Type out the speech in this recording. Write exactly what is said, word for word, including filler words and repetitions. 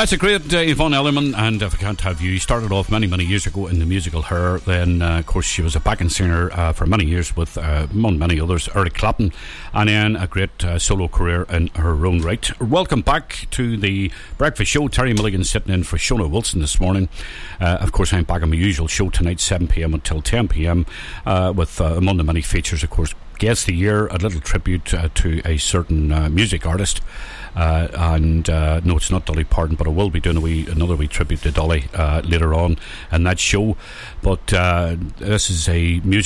That's a great uh, Yvonne Elliman, and If I Can't Have You. Started off many, many years ago in the musical Her. Then, uh, of course, she was a backing singer uh, for many years with, uh, among many others, Eric Clapton, and then a great uh, solo career in her own right. Welcome back to the Breakfast Show. Terry Milligan sitting in for Shona Wilson this morning. Uh, of course, I'm back on my usual show tonight, seven p.m. until ten p.m. Uh, with, uh, among the many features, of course, Guess the Year, a little tribute uh, to a certain uh, music artist. Uh, and uh, no, it's not Dolly Parton, but I will be doing a wee, another wee tribute to Dolly uh, later on in that show. But uh, this is a music